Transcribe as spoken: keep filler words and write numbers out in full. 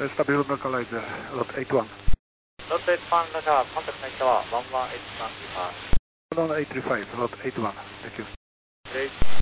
Stabil localize lot eight one. Lot eight one, Naka, contact nine tower, one one eight one three five. one one eight three five, lot eight one, thank you. Great.